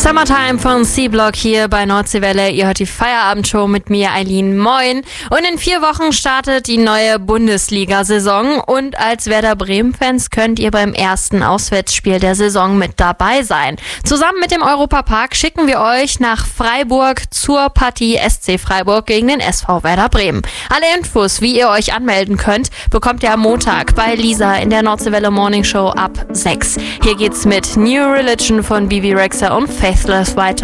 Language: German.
Summertime von C-Block hier bei Nordseewelle. Ihr hört die Feierabendshow mit mir, Eileen. Moin. Und in 4 Wochen startet die neue Bundesliga-Saison. Und als Werder Bremen-Fans könnt ihr beim ersten Auswärtsspiel der Saison mit dabei sein. Zusammen mit dem Europapark schicken wir euch nach Freiburg zur Partie SC Freiburg gegen den SV Werder Bremen. Alle Infos, wie ihr euch anmelden könnt, bekommt ihr am Montag bei Lisa in der Nordseewelle Morning Show ab 6. Hier geht's mit New Religion von Bibi Rexha und Faithless weiter.